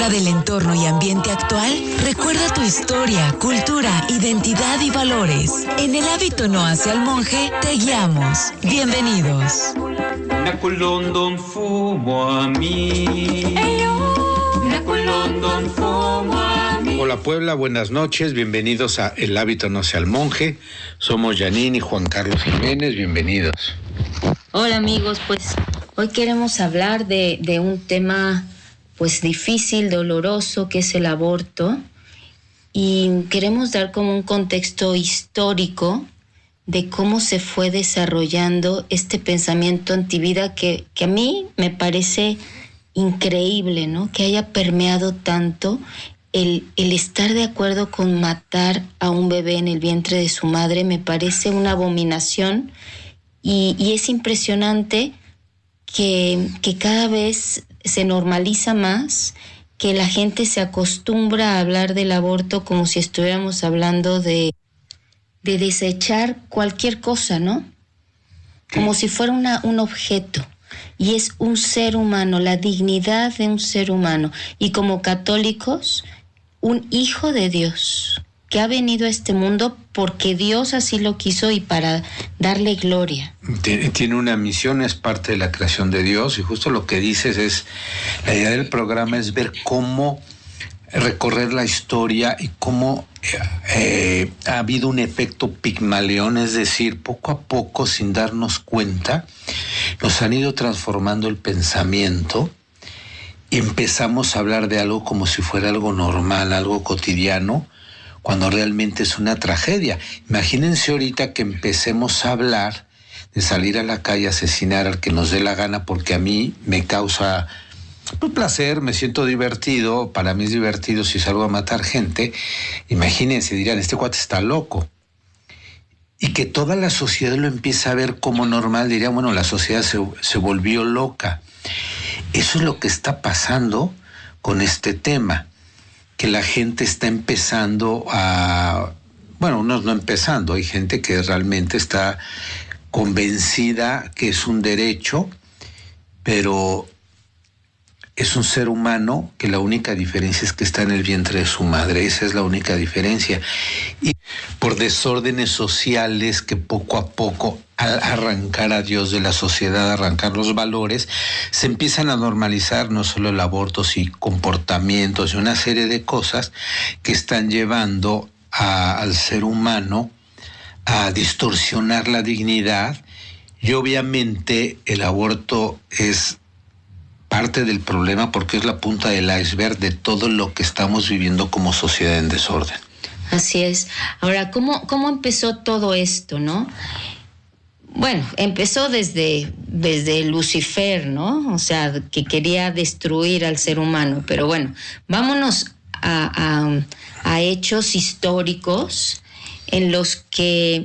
Del entorno y ambiente actual, recuerda tu historia, cultura, identidad y valores. En El hábito no hace al monje, te guiamos. Bienvenidos. Hola Puebla, buenas noches, bienvenidos a El hábito no hace al monje. Somos Janine y Juan Carlos Jiménez, bienvenidos. Hola amigos, pues hoy queremos hablar de un tema pues difícil, doloroso, que es el aborto, y queremos dar como un contexto histórico de cómo se fue desarrollando este pensamiento antivida que a mí me parece increíble, ¿no? Que haya permeado tanto el estar de acuerdo con matar a un bebé en el vientre de su madre. Me parece una abominación y es impresionante que cada vez se normaliza más, que la gente se acostumbra a hablar del aborto como si estuviéramos hablando de desechar cualquier cosa, ¿no? Como si fuera un objeto. Y es un ser humano, la dignidad de un ser humano. Y como católicos, un hijo de Dios que ha venido a este mundo porque Dios así lo quiso y para darle gloria. Tiene una misión, es parte de la creación de Dios, y justo lo que dices es, la idea del programa es ver cómo recorrer la historia y cómo ha habido un efecto Pigmalión, es decir, poco a poco, sin darnos cuenta, nos han ido transformando el pensamiento y empezamos a hablar de algo como si fuera algo normal, algo cotidiano, cuando realmente es una tragedia. Imagínense ahorita que empecemos a hablar de salir a la calle a asesinar al que nos dé la gana, porque a mí me causa placer, me siento divertido, para mí es divertido si salgo a matar gente. Imagínense, dirán, este cuate está loco. Y que toda la sociedad lo empieza a ver como normal, dirían, bueno, la sociedad se volvió loca. Eso es lo que está pasando con este tema, que la gente está empezando a... Bueno, no empezando, hay gente que realmente está convencida que es un derecho, pero es un ser humano que la única diferencia es que está en el vientre de su madre. Esa es la única diferencia. Y por desórdenes sociales que poco a poco, al arrancar a Dios de la sociedad, arrancar los valores, se empiezan a normalizar no solo el aborto, sino comportamientos y una serie de cosas que están llevando al ser humano a distorsionar la dignidad. Y obviamente el aborto es parte del problema porque es la punta del iceberg de todo lo que estamos viviendo como sociedad en desorden. Así es. Ahora, ¿cómo empezó todo esto, no? Bueno, empezó desde Lucifer, ¿no? O sea, que quería destruir al ser humano. Pero bueno, vámonos a hechos históricos en los que,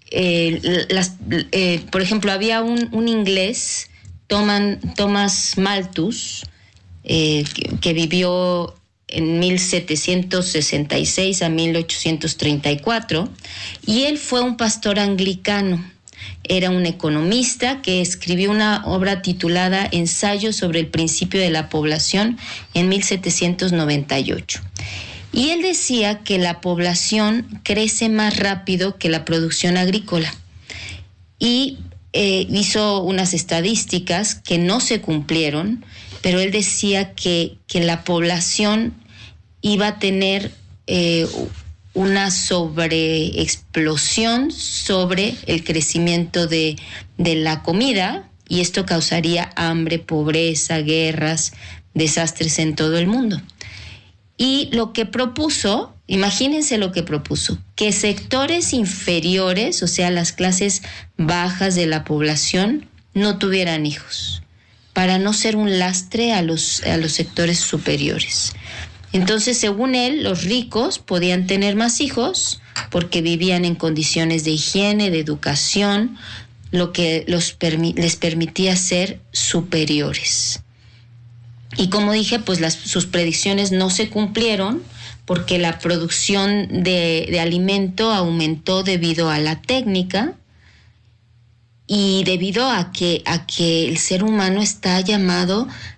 por ejemplo, había un inglés, Thomas Malthus, que vivió en 1766 a 1834, y él fue un pastor anglicano. Era un economista que escribió una obra titulada Ensayo sobre el principio de la población en 1798. Y él decía que la población crece más rápido que la producción agrícola. Y hizo unas estadísticas que no se cumplieron, pero él decía que la población iba a tener una sobreexplosión sobre el crecimiento de la comida, y esto causaría hambre, pobreza, guerras, desastres en todo el mundo. Y lo que propuso, imagínense lo que propuso, que sectores inferiores, o sea, las clases bajas de la población, no tuvieran hijos, para no ser un lastre a los sectores superiores. Entonces, según él, los ricos podían tener más hijos porque vivían en condiciones de higiene, de educación, lo que les permitía ser superiores. Y como dije, pues sus predicciones no se cumplieron porque la producción de alimento aumentó debido a la técnica y debido a que el ser humano está llamado